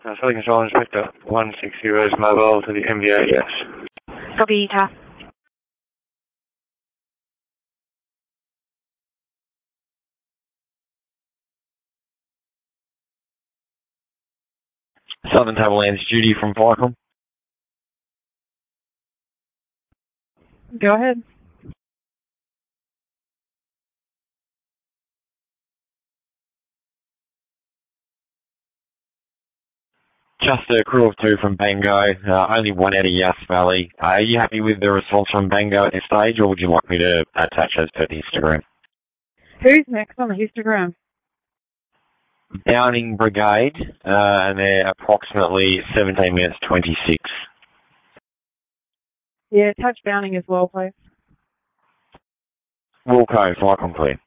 Southern Control Inspector 160 is mobile to the MVA, yes. Copy, TAF. Southern Tablelands, Judy from Viacom. Go ahead. Just a crew of 2 from Bango, only one out of Yass Valley. Are you happy with the response from Bango at this stage, or would you like me to attach those to the histogram? Who's next on the histogram? Downing Brigade, and they're approximately 17 minutes 26. Yeah, touch Downing as well, please. Wilco, Viacom clear.